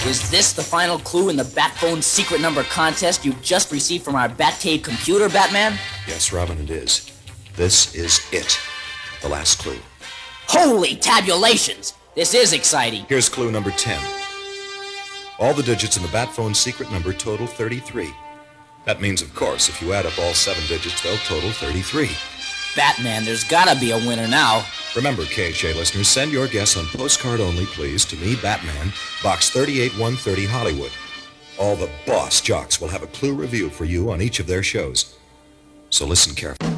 Is this the final clue in the Batphone secret number contest you just received from our Batcave computer, Batman? Yes, Robin, it is. This is it. The last clue. Holy tabulations! This is exciting. Here's clue number 10. All the digits in the Batphone secret number total 33. That means, of course, if you add up all 7 digits, they'll total 33. Batman, there's gotta be a winner now. Remember, KHA listeners, send your guess on postcard only, please, to me, Batman, Box 38130, Hollywood. All the boss jocks will have a clue review for you on each of their shows. So listen carefully.